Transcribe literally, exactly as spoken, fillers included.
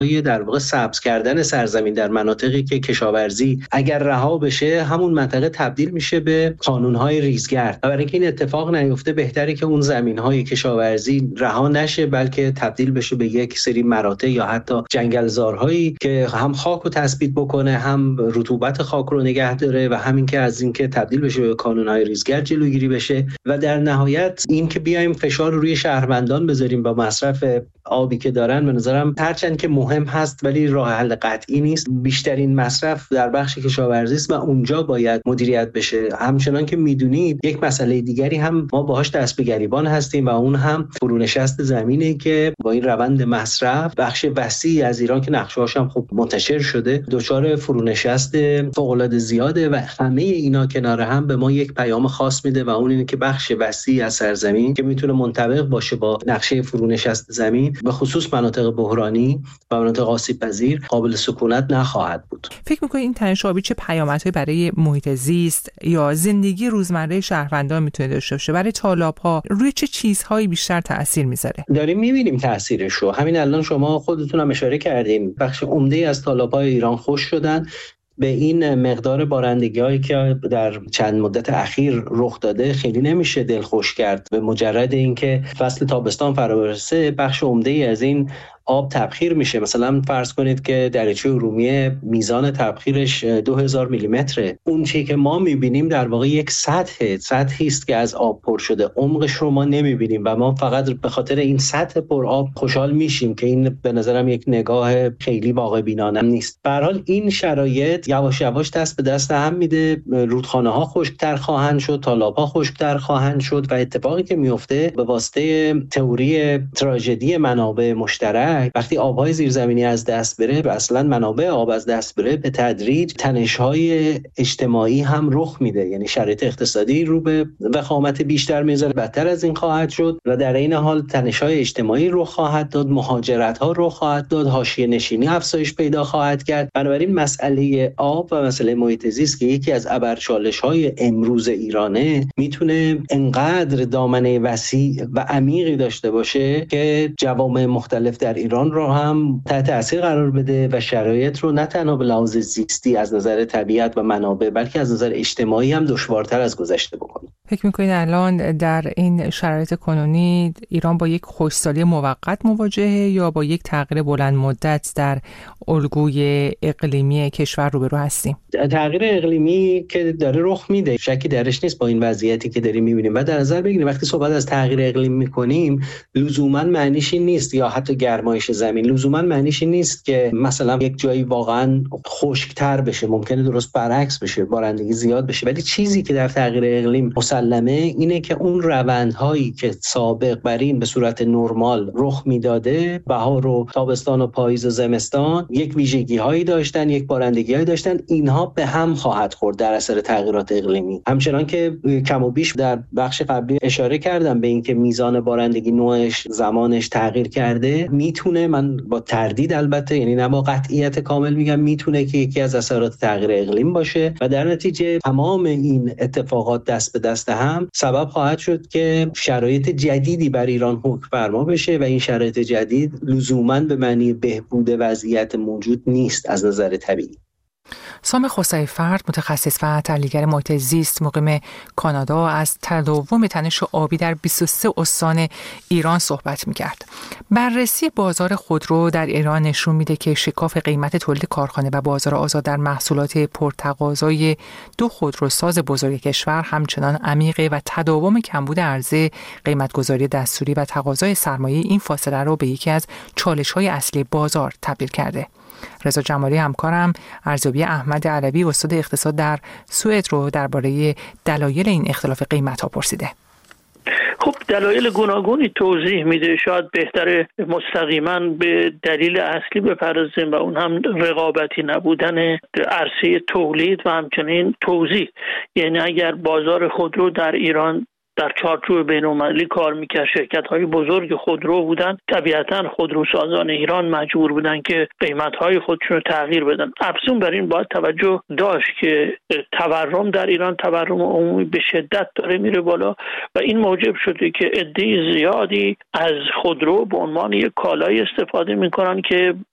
در واقع سبز کردن سرزمین در مناطقی که کشاورزی اگر رها بشه همون منطقه تبدیل میشه به کانونهای ریزگرد. و برای اینکه این اتفاق نیفته بهتره که اون زمینهای کشاورزی رها نشه بلکه تبدیل بشه به یک سری مراتع یا حتی جنگلزارهایی که هم خاک رو تثبیت بکنه، هم رطوبت خاک رو نگه داره و همین که از اینکه تبدیل بشه به کانونهای ریزگرد جلوگیری بشه. و در نهایت این که بیایم فشار روی شهروندان بذاریم با مصرف آبی که دارن، به نظرم هرچند که مهم هست ولی راه حل قطعی نیست. بیشترین مصرف در بخش کشاورزی است و اونجا باید مدیریت بشه. همچنان که میدونید یک مسئله دیگری هم ما باهاش دست به گریبان هستیم و اون هم فرونشست زمینه که با این روند مصرف بخش وسیعی از ایران که نقشه‌هاش هم خب منتشر شده دچار فرونشست فوق‌العاده زیاده و همه اینا کنار هم به ما یک پیام خاص میده و اون اینه که بخش وسیعی از سرزمین که میتونه منطبق باشه با نقشه فرونشست زمین به خصوص مناطق بحرانی و مناطق آسیب‌پذیر قابل سکونت نخواهد بود. فکر می‌کنید این تنش آبی چه پیامدهایی برای محیط زیست یا زندگی روزمره شهروندان میتونه داشته باشه؟ برای تالاب‌ها روی چه چیزهایی بیشتر تأثیر میذاره؟ داریم می‌بینیم تأثیرش رو. همین الان شما خودتون هم اشاره کردین بخش عمده از تالاب‌های ایران خشک شدن. به این مقدار بارندگی‌هایی که در چند مدت اخیر رخ داده خیلی نمیشه دلخوش کرد. به مجرد اینکه فصل تابستان فرا برسه بخش عمده‌ای از این آب تبخیر میشه. مثلا فرض کنید که دریاچه ارومیه میزان تبخیرش دو هزار میلیمتره. اون چیزی که ما میبینیم در واقع یک سطح سطحی است که از آب پر شده، عمقش رو ما نمیبینیم و ما فقط به خاطر این سطح پر آب خوشحال میشیم که این به نظرم یک نگاه خیلی واقع بینانه نیست. به هر حال این شرایط یواش یواش دست به دست هم میده. رودخانه‌ها خشک‌تر خواهند شد، تالاب‌ها خشک‌تر خواهند شد و اتفاقی که میفته به واسطه تئوری تراژدی منابع مشترک، وقتی آب‌های زیرزمینی از دست بره و اصلا منابع آب از دست بره به تدریج تنش‌های اجتماعی هم رخ میده. یعنی شرایط اقتصادی رو به وخامت بیشتر میذاره، بدتر از این خواهد شد و در این حال تنش‌های اجتماعی رخ خواهد داد، مهاجرت‌ها رخ خواهد داد، حاشیه نشینی افزایش پیدا خواهد کرد. بنابراین مسئله آب و مسئله محیط زیست که یکی از ابرچالش‌های امروز ایرانه میتونه انقدر دامنه وسیع و عمیقی داشته باشه که جوامع مختلف در ایران رو هم تحت تاثیر قرار بده و شرایط رو نه تنها به لحاظ زیستی از نظر طبیعت و منابع بلکه از نظر اجتماعی هم دشوارتر از گذشته بکنه. فکر می‌کنید الان در این شرایط کنونی ایران با یک خشکسالی موقت مواجهه یا با یک تغییر بلند مدت در الگوی اقلیمی کشور روبرو هستیم؟ تغییر اقلیمی که داره رخ میده شکی درش نیست با این وضعیتی که داریم می‌بینیم. و در نظر بگیریم وقتی صحبت از تغییر اقلیم می‌کنیم لزوماً معنیش این نیست یا حتی گرمایش زمین لزوماً معنیش این نیست که مثلا یک جایی واقعاً خشک‌تر بشه. ممکنه درست برعکس بشه، بارندگی زیاد بشه. ولی چیزی که در تغییر اقلیم مسلمه اینه که اون روندهایی که سابق بر این به صورت نرمال رخ میداده، بهار و تابستان و پاییز و زمستان یک ویژگی‌هایی داشتن، یک بارندگی‌هایی داشتن، اینها به هم خواهد خورد در اثر تغییرات اقلیمی. همچنان که کم و بیش در بخش قبلی اشاره کردم به اینکه میزان بارندگی، نوعش، زمانش تغییر کرده، میتونه، من با تردید البته یعنی نه با قطعیت کامل میگم، میتونه که یکی از اثرات تغییر اقلیم باشه و در نتیجه تمام این اتفاقات دست به دست هم سبب خواهد شد که شرایط جدیدی بر ایران حکم فرما بشه و این شرایط جدید لزوماً به معنی بهبود وضعیت موجود نیست از نظر طبیعی. سام خسروی‌فرد، متخصص و تحلیلگر محیط زیست مقیم کانادا، از تداوم تنش آبی در بیست و سه استان ایران صحبت می‌کرد. بررسی بازار خودرو در ایران نشون میده که شکاف قیمت تولید کارخانه و بازار آزاد در محصولات پرتقاضای دو خودروساز بزرگ کشور همچنان عمیقه و تداوم کمبود عرضه، قیمت‌گذاری دستوری و تقاضای سرمایه این فاصله رو به یکی از چالش‌های اصلی بازار تبدیل کرده. رضا جمالی همکارم ارزیابی احمد علوی استاد اقتصاد در سوئد رو درباره دلایل این اختلاف قیمت‌ها پرسیده. خب دلایل گوناگونی توضیح میده. شاید بهتره مستقیما به دلیل اصلی بپردازیم و اون هم رقابتی نبودن عرصه تولید و همچنین توزیع. یعنی اگر بازار خودرو در ایران در چارچوب بین‌المللی کار میکرد، شرکت‌های بزرگ خودرو بودن، طبیعتاً خودروسازان ایران مجبور بودن که قیمت‌های خودشون رو تغییر بدن. افزون بر این باید توجه داشت که تورم در ایران، تورم عمومی به شدت داره میره بالا و این موجب شده که عده زیادی از خودرو به عنوان یک کالای استفاده میکنن که